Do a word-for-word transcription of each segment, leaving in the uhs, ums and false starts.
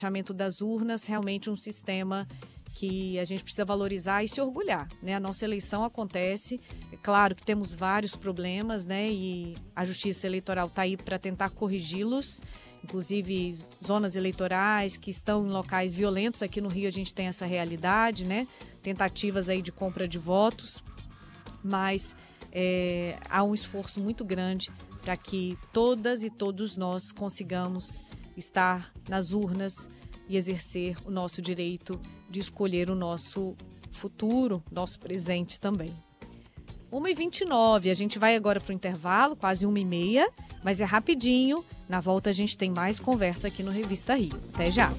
fechamento das urnas, realmente um sistema que a gente precisa valorizar e se orgulhar, né? A nossa eleição acontece, é claro que temos vários problemas, né? E a Justiça Eleitoral está aí para tentar corrigi-los, inclusive zonas eleitorais que estão em locais violentos. Aqui no Rio a gente tem essa realidade, né? Tentativas aí de compra de votos, mas é, há um esforço muito grande para que todas e todos nós consigamos estar nas urnas e exercer o nosso direito de escolher o nosso futuro, nosso presente também. uma e vinte e nove, a gente vai agora para o intervalo, quase uma e meia, mas é rapidinho. Na volta a gente tem mais conversa aqui no Revista Rio. Até já!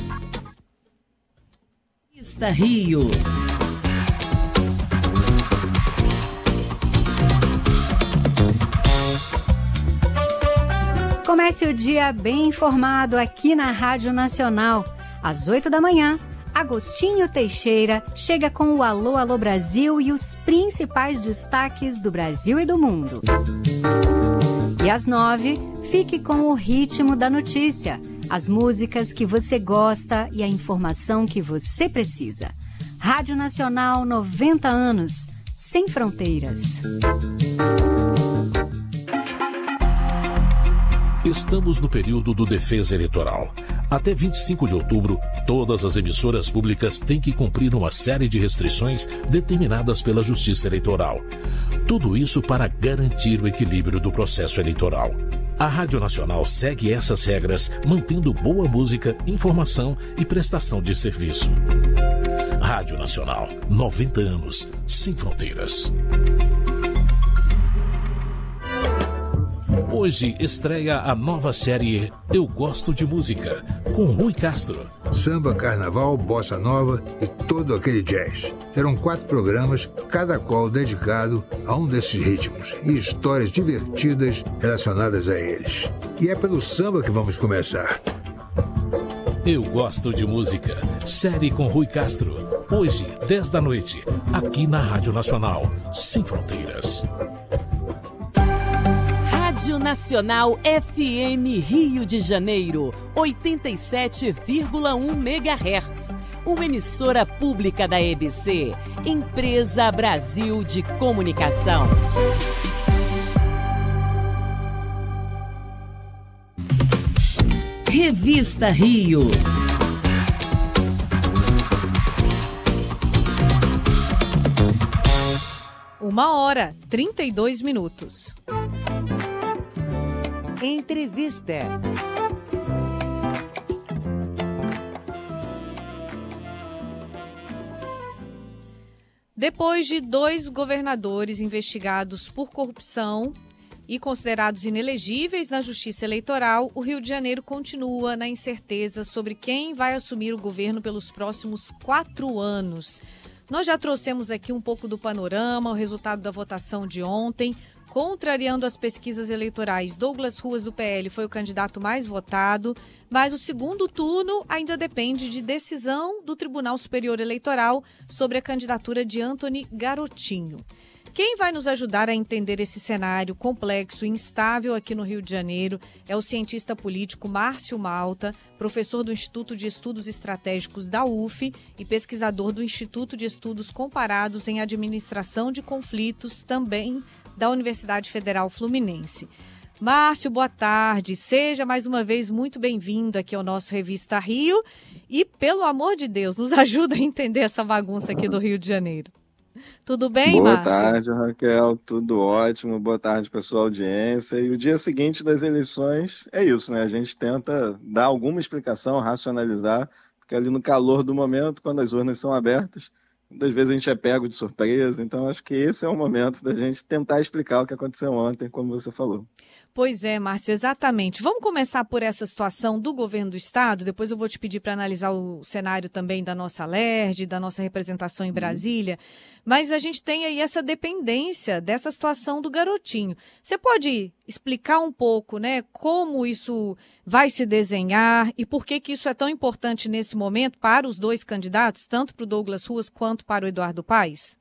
Revista Rio. Comece o dia bem informado aqui na Rádio Nacional. Às oito da manhã, Agostinho Teixeira chega com o Alô, Alô Brasil e os principais destaques do Brasil e do mundo. E às nove, fique com o ritmo da notícia, as músicas que você gosta e a informação que você precisa. Rádio Nacional, noventa anos, sem fronteiras. Estamos no período do Defesa Eleitoral. Até vinte e cinco de outubro, todas as emissoras públicas têm que cumprir uma série de restrições determinadas pela Justiça Eleitoral. Tudo isso para garantir o equilíbrio do processo eleitoral. A Rádio Nacional segue essas regras, mantendo boa música, informação e prestação de serviço. Rádio Nacional, noventa anos, sem fronteiras. Hoje estreia a nova série Eu Gosto de Música, com Rui Castro. Samba, carnaval, bossa nova e todo aquele jazz. Serão quatro programas, cada qual dedicado a um desses ritmos e histórias divertidas relacionadas a eles. E é pelo samba que vamos começar. Eu Gosto de Música, série com Rui Castro. Hoje, dez da noite, aqui na Rádio Nacional, sem fronteiras. Rádio Nacional F M Rio de Janeiro, oitenta e sete vírgula um megahertz. Uma emissora pública da E B C, Empresa Brasil de Comunicação. Revista Rio. Uma hora, trinta e dois minutos. Entrevista. Depois de dois governadores investigados por corrupção e considerados inelegíveis na Justiça Eleitoral, o Rio de Janeiro continua na incerteza sobre quem vai assumir o governo pelos próximos quatro anos. Nós já trouxemos aqui um pouco do panorama, o resultado da votação de ontem. Contrariando as pesquisas eleitorais, Douglas Ruas, do P L, foi o candidato mais votado, mas o segundo turno ainda depende de decisão do Tribunal Superior Eleitoral sobre a candidatura de Antony Garotinho. Quem vai nos ajudar a entender esse cenário complexo e instável aqui no Rio de Janeiro é o cientista político Márcio Malta, professor do Instituto de Estudos Estratégicos da U F e pesquisador do Instituto de Estudos Comparados em Administração de Conflitos, também da Universidade Federal Fluminense. Márcio, boa tarde. Seja mais uma vez muito bem-vindo aqui ao nosso Revista Rio e, pelo amor de Deus, nos ajuda a entender essa bagunça aqui do Rio de Janeiro. Tudo bem, Boa Márcio? Boa tarde, Raquel. Tudo ótimo. Boa tarde, pessoal, audiência. E o dia seguinte das eleições é isso, né? A gente tenta dar alguma explicação, racionalizar, porque ali no calor do momento, quando as urnas são abertas, muitas vezes a gente é pego de surpresa, então acho que esse é o momento da gente tentar explicar o que aconteceu ontem, como você falou. Pois é, Márcio, exatamente. Vamos começar por essa situação do governo do Estado, depois eu vou te pedir para analisar o cenário também da nossa L E R J, da nossa representação em Brasília, mas a gente tem aí essa dependência dessa situação do Garotinho. Você pode explicar um pouco, né, como isso vai se desenhar e por que que isso é tão importante nesse momento para os dois candidatos, tanto para o Douglas Ruas quanto para o Eduardo Paes?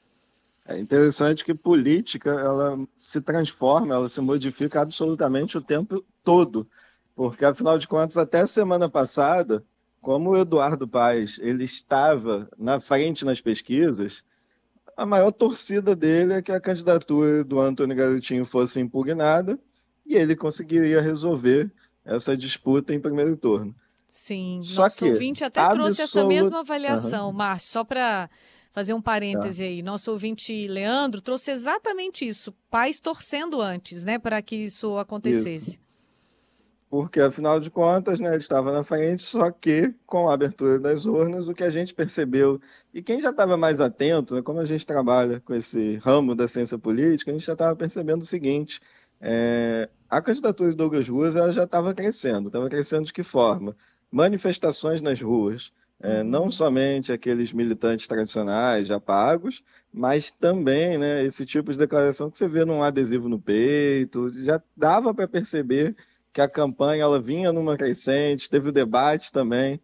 É interessante que política, ela se transforma, ela se modifica absolutamente o tempo todo. Porque, afinal de contas, até semana passada, como o Eduardo Paes ele estava na frente nas pesquisas, a maior torcida dele é que a candidatura do Antônio Garotinho fosse impugnada e ele conseguiria resolver essa disputa em primeiro turno. Sim, Só nosso que, ouvinte até absolut... trouxe essa mesma avaliação, uhum. Márcio, só para fazer um parêntese tá. aí. Nosso ouvinte Leandro trouxe exatamente isso, Paes torcendo antes, né, para que isso acontecesse. Isso. Porque, afinal de contas, né, ele estava na frente, só que com a abertura das urnas, o que a gente percebeu, e quem já estava mais atento, né, como a gente trabalha com esse ramo da ciência política, a gente já estava percebendo o seguinte, é, a candidatura de Douglas Ruas ela já estava crescendo. Estava crescendo de que forma? Manifestações nas ruas, é, Uhum. não somente aqueles militantes tradicionais já pagos, mas também, né, esse tipo de declaração que você vê num adesivo no peito, já dava para perceber que a campanha ela vinha numa crescente, teve o debate também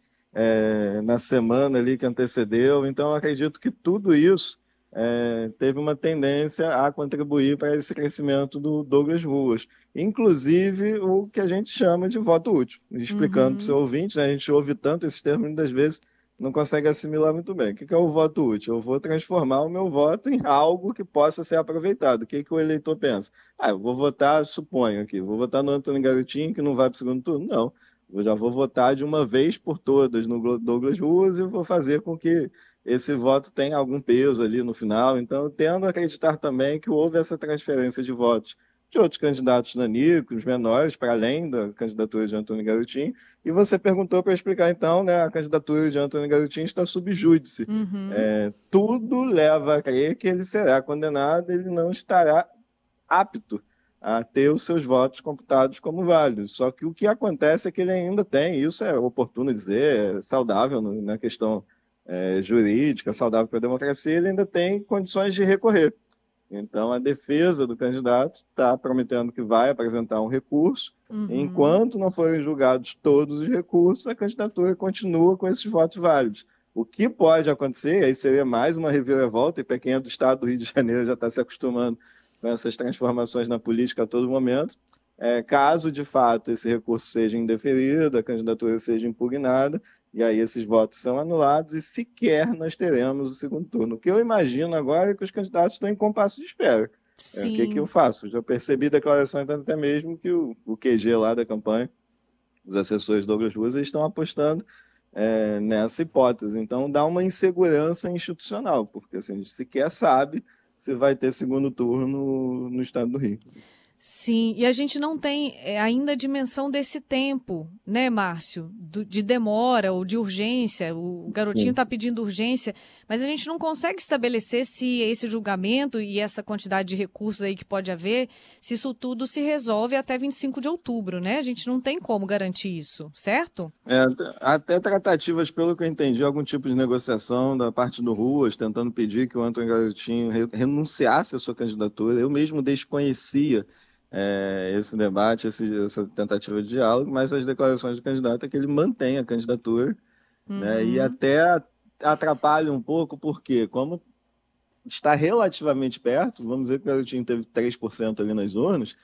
é, na semana ali que antecedeu, então eu acredito que tudo isso é, teve uma tendência a contribuir para esse crescimento do Douglas Ruas, inclusive o que a gente chama de voto útil. Explicando Uhum. para o seu ouvinte, né, a gente ouve tanto esses termos, muitas vezes não consegue assimilar muito bem. O que é o voto útil? Eu vou transformar o meu voto em algo que possa ser aproveitado. O que, que o eleitor pensa? Ah, eu vou votar, suponho aqui, vou votar no Antônio Garotinho, que não vai para o segundo turno? Não. Eu já vou votar de uma vez por todas no Douglas Ruas e vou fazer com que esse voto tenha algum peso ali no final. Então, eu tendo a acreditar também que houve essa transferência de votos de outros candidatos nanicos, menores, para além da candidatura de Antônio Garotinho. E você perguntou para explicar, então, né, a candidatura de Antônio Garotinho está sub júdice. Uhum. É, tudo leva a crer que ele será condenado, ele não estará apto a ter os seus votos computados como válidos. Só que o que acontece é que ele ainda tem, isso é oportuno dizer, é saudável na questão é, jurídica, saudável para a democracia, ele ainda tem condições de recorrer. Então, a defesa do candidato está prometendo que vai apresentar um recurso. Uhum. Enquanto não forem julgados todos os recursos, a candidatura continua com esses votos válidos. O que pode acontecer, aí seria mais uma reviravolta, e para quem é do estado do Rio de Janeiro já está se acostumando com essas transformações na política a todo momento, é, caso de fato esse recurso seja indeferido, a candidatura seja impugnada, e aí esses votos são anulados e sequer nós teremos o segundo turno. O que eu imagino agora é que os candidatos estão em compasso de espera. É, o que, que eu faço? Já percebi declarações até mesmo que o, o Q G lá da campanha, os assessores do Douglas Ruas, eles estão apostando é, nessa hipótese. Então dá uma insegurança institucional, porque assim, a gente sequer sabe se vai ter segundo turno no estado do Rio. Sim, e a gente não tem ainda a dimensão desse tempo, né, Márcio? Do, de demora ou de urgência. O garotinho está pedindo urgência, mas a gente não consegue estabelecer se esse julgamento e essa quantidade de recursos aí que pode haver, se isso tudo se resolve até vinte e cinco de outubro, né? A gente não tem como garantir isso, certo? É, até tratativas, pelo que eu entendi, algum tipo de negociação da parte do Ruas, tentando pedir que o Antônio Garotinho renunciasse à sua candidatura. Eu mesmo desconhecia É, esse debate, esse, essa tentativa de diálogo, mas as declarações do candidato é que ele mantém a candidatura, uhum. né, e até atrapalha um pouco, porque como está relativamente perto, vamos dizer que o Garotinho teve três por cento ali nas urnas,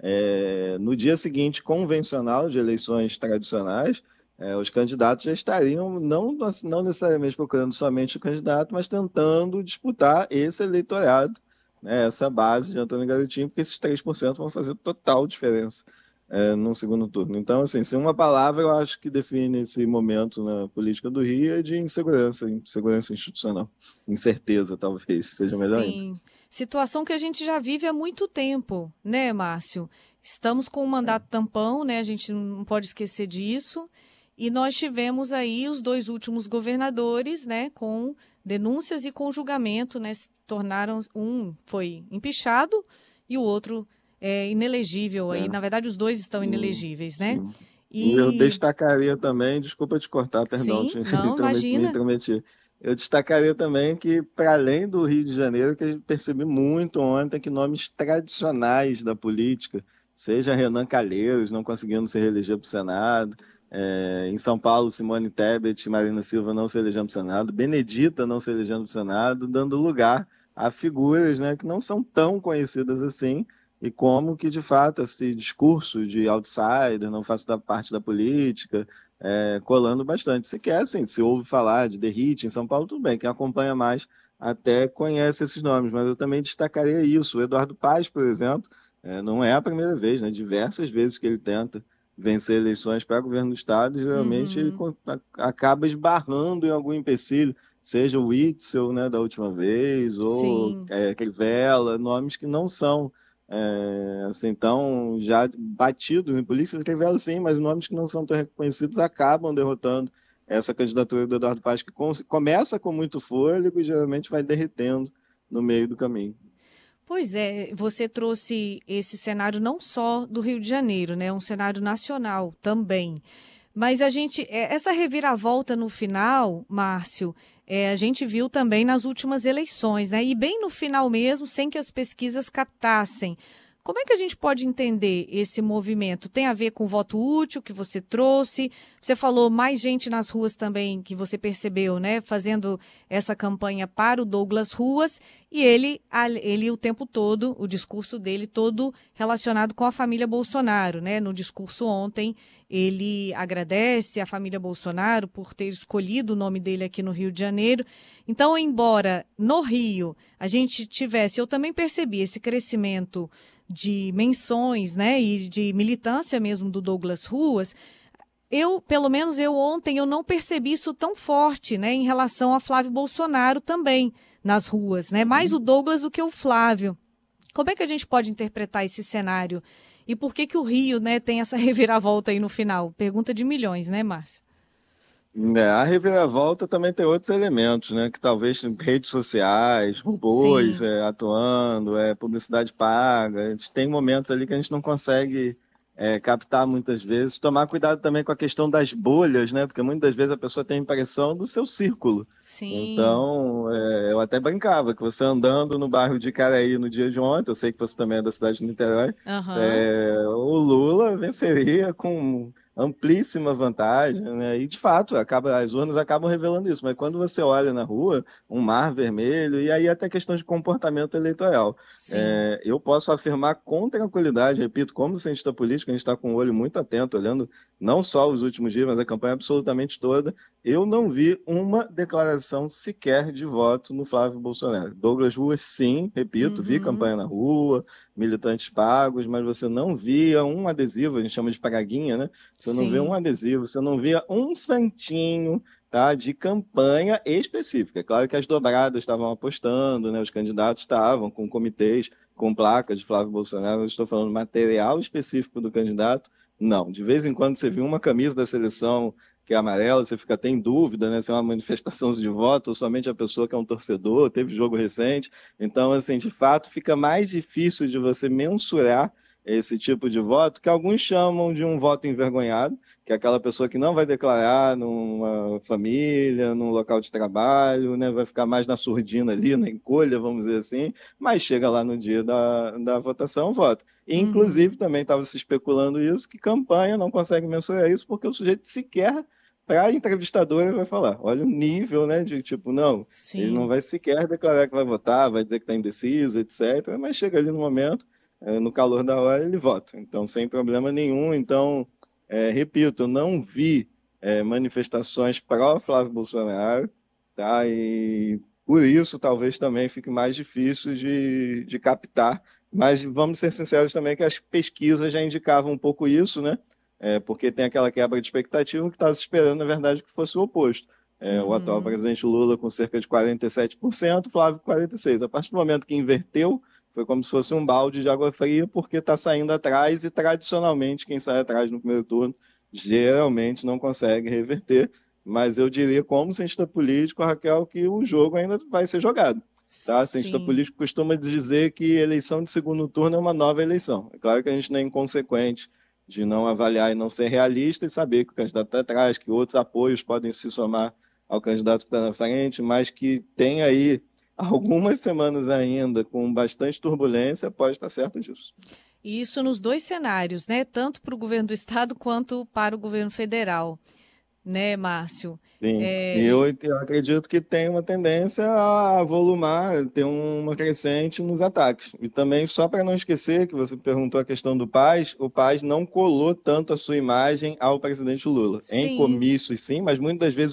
é, no dia seguinte convencional de eleições tradicionais, é, os candidatos já estariam não, não necessariamente procurando somente o candidato, mas tentando disputar esse eleitorado, essa base de Antônio Garotinho, porque esses três por cento vão fazer total diferença é, no segundo turno. Então, assim, se uma palavra eu acho que define esse momento na política do Rio é de insegurança, insegurança institucional. Incerteza, talvez, seja melhor ainda. Sim, situação que a gente já vive há muito tempo, né, Márcio? Estamos com um mandato tampão, né? A gente não pode esquecer disso. E nós tivemos aí os dois últimos governadores, né, com denúncias e com julgamento, né, se tornaram, um foi empichado e o outro é inelegível. É. Aí, na verdade, os dois estão inelegíveis, né? E... Eu destacaria também, desculpa te cortar, perdão, Sim, te não, intrometi, me intrometi. Eu destacaria também que, para além do Rio de Janeiro, que a gente percebeu muito ontem que nomes tradicionais da política, seja Renan Calheiros não conseguindo se reeleger para o Senado, É, em São Paulo, Simone Tebet e Marina Silva não se elegendo para o Senado, Benedita não se elegendo para o Senado, dando lugar a figuras, né, que não são tão conhecidas assim, e como que, de fato, esse discurso de outsider, não faço da parte da política, é, colando bastante. Se quer, assim, se ouve falar de Derrite em São Paulo, tudo bem, quem acompanha mais até conhece esses nomes, mas eu também destacaria isso. O Eduardo Paes, por exemplo, é, não é a primeira vez, né? Diversas vezes que ele tenta vencer eleições para governo do Estado, geralmente ele Uhum. acaba esbarrando em algum empecilho, seja o Witzel, né, da última vez, ou Sim. é, Crivella, nomes que não são é, assim, tão já batidos em política. Crivella sim, mas nomes que não são tão reconhecidos acabam derrotando essa candidatura do Eduardo Paes, que começa com muito fôlego e geralmente vai derretendo no meio do caminho. Pois é, você trouxe esse cenário não só do Rio de Janeiro, né? Um cenário nacional também. Mas a gente, é, essa reviravolta no final, Márcio, é, a gente viu também nas últimas eleições, né? E bem no final mesmo, sem que as pesquisas captassem. Como é que a gente pode entender esse movimento? Tem a ver com o voto útil que você trouxe? Você falou mais gente nas ruas também, que você percebeu, né? Fazendo essa campanha para o Douglas Ruas. E ele, ele o tempo todo, o discurso dele todo relacionado com a família Bolsonaro, né? No discurso ontem, ele agradece a família Bolsonaro por ter escolhido o nome dele aqui no Rio de Janeiro. Então, embora no Rio a gente tivesse, eu também percebi esse crescimento de menções, né, e de militância mesmo do Douglas Ruas, eu, pelo menos eu ontem, eu não percebi isso tão forte, né, em relação a Flávio Bolsonaro também nas ruas, né, mais o Douglas do que o Flávio. Como é que a gente pode interpretar esse cenário? E por que que o Rio, né, tem essa reviravolta aí no final? Pergunta de milhões, né, Márcia? É, a reviravolta também tem outros elementos, né? Que talvez redes sociais, robôs Sim, é, atuando, é, publicidade paga. A gente tem momentos ali que a gente não consegue é, captar muitas vezes. Tomar cuidado também com a questão das bolhas, né? Porque muitas vezes a pessoa tem a impressão do seu círculo. sim. Então, é, eu até brincava que você andando no bairro de Icaraí no dia de ontem, eu sei que você também é da cidade de Niterói, Aham. é, o Lula venceria com amplíssima vantagem, né? E de fato, acaba, as urnas acabam revelando isso. Mas quando você olha na rua, um mar vermelho, e aí até questão de comportamento eleitoral. Sim. É, eu posso afirmar com tranquilidade, repito, como cientista político, a gente está com o olho muito atento, olhando não só os últimos dias, mas a campanha absolutamente toda. Eu não vi uma declaração sequer de voto no Flávio Bolsonaro. Douglas Ruas, sim, repito, vi Uhum. campanha na rua, militantes pagos, mas você não via um adesivo, a gente chama de praguinha, né? Você não vê um Sim. adesivo, você não via um santinho, tá, de campanha específica. É claro que as dobradas estavam apostando, né? Os candidatos estavam com comitês, com placas de Flávio Bolsonaro. Eu estou falando material específico do candidato. Não, de vez em quando você viu uma camisa da seleção que é amarela, você fica até em dúvida, né, se é uma manifestação de voto ou somente a pessoa que é um torcedor, teve jogo recente. Então, assim, de fato, fica mais difícil de você mensurar esse tipo de voto, que alguns chamam de um voto envergonhado, que é aquela pessoa que não vai declarar numa família, num local de trabalho, né, vai ficar mais na surdina ali, na encolha, vamos dizer assim, mas chega lá no dia da, da votação, vota. E, inclusive, Uhum. também estava se especulando isso, que campanha não consegue mensurar isso, porque o sujeito sequer, para a entrevistadora, vai falar. Olha o nível, né, de tipo, não, ele não Sim. vai sequer declarar que vai votar, vai dizer que está indeciso, etcétera. Mas chega ali no momento, é, no calor da hora, ele vota. Então, sem problema nenhum. Então, é, repito, eu não vi é, manifestações pró-Flávio Bolsonaro, tá? E por isso talvez também fique mais difícil de, de captar. Mas vamos ser sinceros também que as pesquisas já indicavam um pouco isso, né? É, porque tem aquela quebra de expectativa que estava se esperando, na verdade, que fosse o oposto. É, o atual Uhum. presidente Lula com cerca de quarenta e sete por cento, Flávio com quarenta e seis por cento. A partir do momento que inverteu, foi como se fosse um balde de água fria, porque está saindo atrás e, tradicionalmente, quem sai atrás no primeiro turno geralmente não consegue reverter. Mas eu diria, como cientista político, Raquel, que o jogo ainda vai ser jogado. Tá? Cientista Sim. político costuma dizer que eleição de segundo turno é uma nova eleição. É claro que a gente não é inconsequente de não avaliar e não ser realista e saber que o candidato está atrás, que outros apoios podem se somar ao candidato que está na frente, mas que tem aí algumas semanas ainda com bastante turbulência, pode estar certo disso. E isso nos dois cenários, né? Tanto para o governo do estado quanto para o governo federal. né, Márcio? Sim, É, e eu, eu acredito que tem uma tendência a volumar, ter uma crescente nos ataques. E também, só para não esquecer, que você perguntou a questão do Paz, o Paz não colou tanto a sua imagem ao presidente Lula. Em sim. comícios, sim, mas muitas das vezes